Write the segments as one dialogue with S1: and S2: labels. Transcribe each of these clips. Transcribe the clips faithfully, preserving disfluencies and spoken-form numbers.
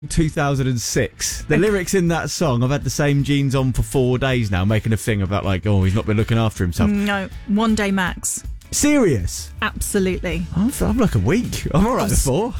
S1: two thousand six. The lyrics in that song, I've had the same jeans on for four days now, making a thing about like, oh, he's not been looking after himself.
S2: No, one day max.
S1: Serious?
S2: Absolutely.
S1: I'm, I'm like a week. I'm all right
S2: Oh,
S1: for four.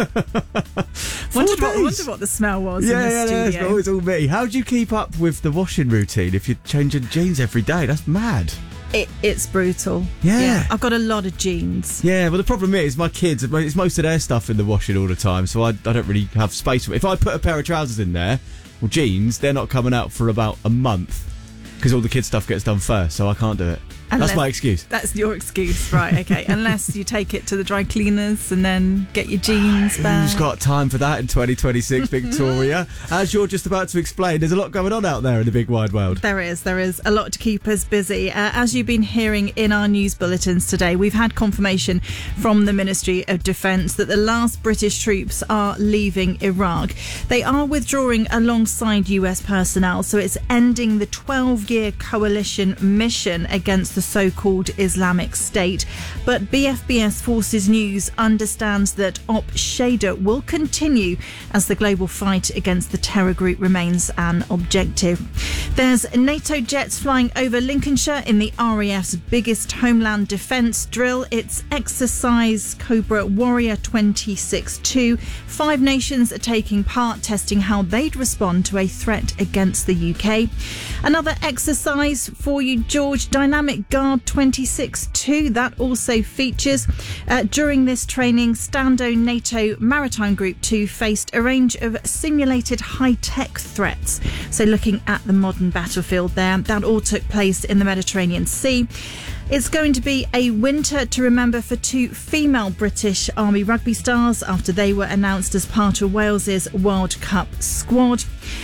S2: Wondered
S1: Four
S2: what,
S1: days.
S2: wondered what the smell was
S1: Yeah,
S2: in the
S1: yeah, yeah, it's
S2: studio.
S1: always all me. How do you keep up with the washing routine if you're changing jeans every day? That's mad.
S2: It, it's brutal.
S1: Yeah.
S2: I've got a lot of jeans.
S1: Yeah, well, the problem is my kids, it's most of their stuff in the washing all the time, so I, I don't really have space for it. If I put a pair of trousers in there, or jeans, they're not coming out for about a month, because all the kids' stuff gets done first, so I can't do it.
S2: Unless,
S1: That's my excuse.
S2: That's your excuse, right, okay. Unless you take it to the dry cleaners and then get your jeans back.
S1: Who's got time for that in twenty twenty-six, Victoria? As you're just about to explain, there's a lot going on out there in the big wide world.
S2: There is, there is a lot to keep us busy. Uh, as you've been hearing in our news bulletins today, we've had confirmation from the Ministry of Defence that the last British troops are leaving Iraq. They are withdrawing alongside U S personnel, so it's ending the twelve-year coalition mission against the so-called Islamic State. But B F B S Forces News understands that Op Shader will continue as the global fight against the terror group remains an objective. There's NATO jets flying over Lincolnshire in the R A F's biggest homeland defence drill. It's Exercise Cobra Warrior twenty-six two. Five nations are taking part, testing how they'd respond to a threat against the U K. Another exercise for you, George, Dynamic Guard twenty-six two. That also features. Uh, during this training, Stando NATO Maritime Group two faced a range of simulated high-tech threats. So looking at the modern battlefield there, that all took place in the Mediterranean Sea. It's going to be a winter to remember for two female British Army rugby stars after they were announced as part of Wales's World Cup squad.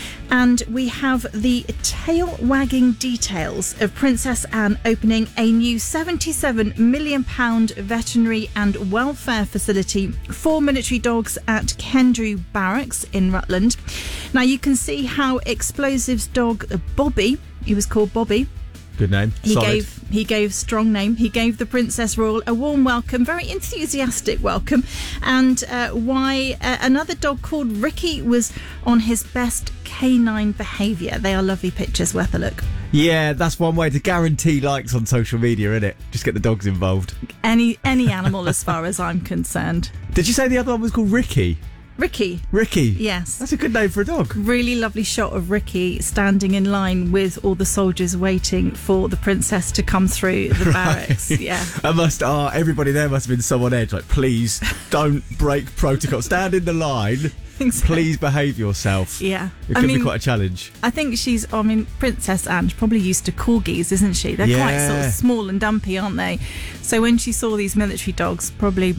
S2: And we have the tail-wagging details of Princess Anne opening a new seventy-seven million pounds veterinary and welfare facility for military dogs at Kendrew Barracks in Rutland. Now, you can see how Explosives dog Bobby, he was called Bobby,
S1: Good name.
S2: He
S1: Solid.
S2: gave he gave strong name. He gave the Princess Royal a warm welcome, very enthusiastic welcome, and uh, why uh, another dog called Ricky was on his best canine behaviour. They are lovely pictures, worth a look.
S1: Yeah, that's one way to guarantee likes on social media, isn't it? Just get the dogs involved.
S2: Any any animal, as far as I'm concerned.
S1: Did you say the other one was called Ricky?
S2: Ricky.
S1: Ricky.
S2: Yes.
S1: That's a good name for a dog.
S2: Really lovely shot of Ricky standing in line with all the soldiers waiting for the princess to come through the
S1: Right.
S2: barracks. Yeah.
S1: I must. Oh, everybody there must have been so on edge. Like, please don't break protocol. Stand in the line.
S2: Exactly.
S1: Please behave yourself.
S2: Yeah.
S1: It
S2: I
S1: could
S2: mean,
S1: be quite a challenge.
S2: I think she's, I mean, Princess Anne's probably used to corgis, isn't she? They're quite sort
S1: Yeah.
S2: of small and dumpy, aren't they? So when she saw these military dogs, probably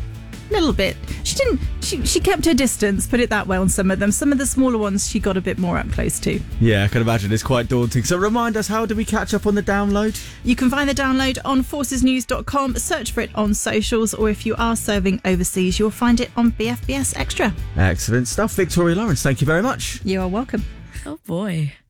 S2: a little bit, she didn't, she, she kept her distance, put it that way on some of them. Some of the smaller ones she got a bit more up close to.
S1: Yeah, I can imagine. It's quite daunting. So remind us, how do we catch up on the download?
S2: You can find the download on forces news dot com, search for it on socials, or if you are serving overseas, you'll find it on B F B S Extra.
S1: Excellent stuff. Victoria Lawrence, thank you very much.
S2: You are welcome.
S3: Oh boy.